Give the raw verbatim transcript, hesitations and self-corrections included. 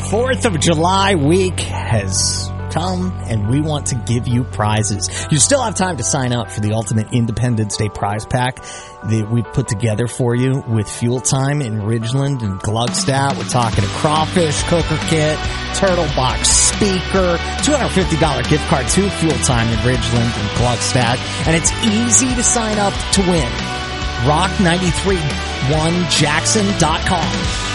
fourth of July week has come, and we want to give you prizes. You still have time to sign up for the Ultimate Independence Day prize pack that we've put together for you with Fuel Time in Ridgeland and Gluckstadt. We're talking a crawfish cooker kit, turtle box speaker, two hundred fifty dollars gift card to Fuel Time in Ridgeland and Gluckstadt, and it's easy to sign up to win. rock nine three one jackson dot com.